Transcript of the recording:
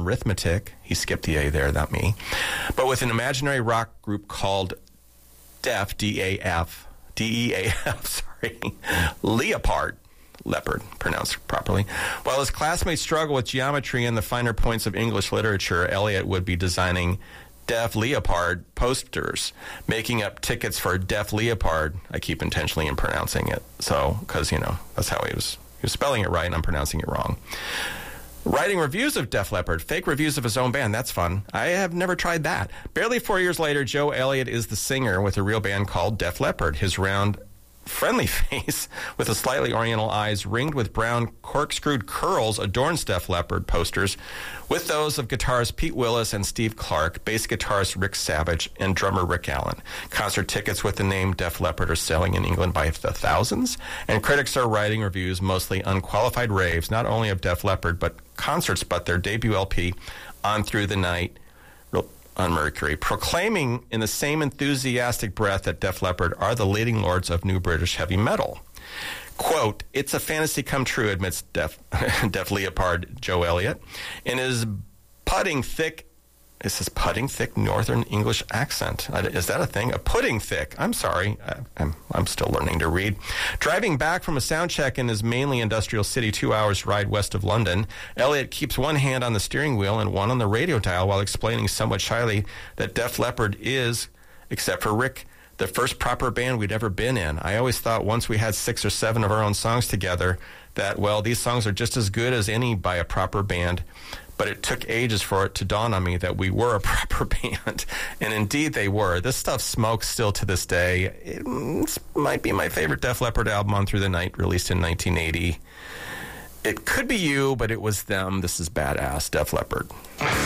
arithmetic. He skipped the A there, not me. But with an imaginary rock group called Def, D-E-A-F, sorry, Leopard. Leopard, pronounced properly. While his classmates struggle with geometry and the finer points of English literature, Elliott would be designing Def Leopard posters, making up tickets for Def Leopard. I keep intentionally pronouncing it, so, because, that's how he was spelling it right, and I'm pronouncing it wrong. Writing reviews of Def Leppard, fake reviews of his own band. That's fun. I have never tried that. Barely 4 years later, Joe Elliott is the singer with a real band called Def Leppard. His round, friendly face with a slightly oriental eyes ringed with brown corkscrewed curls adorns Def Leppard posters with those of guitarist Pete Willis and Steve Clark, bass guitarist Rick Savage, and drummer Rick Allen. Concert tickets with the name Def Leppard are selling in England by the thousands, and critics are writing reviews, mostly unqualified raves, not only of Def Leppard but concerts, but their debut LP, On Through the Night, on Mercury, proclaiming in the same enthusiastic breath that Def Leppard are the leading lords of new British heavy metal. Quote, "It's a fantasy come true," admits Def Leppard Joe Elliott in his pudding thick Northern English accent. Is that a thing? A pudding thick. I'm sorry. I'm still learning to read. Driving back from a sound check in his mainly industrial city 2 hours ride west of London, Elliott keeps one hand on the steering wheel and one on the radio dial while explaining somewhat shyly that Def Leppard is, except for Rick, the first proper band we'd ever been in. I always thought once we had 6 or 7 of our own songs together that, well, these songs are just as good as any by a proper band. But it took ages for it to dawn on me that we were a proper band. And indeed they were. This stuff smokes still to this day. It might be my favorite Def Leppard album, On Through the Night, released in 1980. It could be you, but it was them. This is badass, Def Leppard.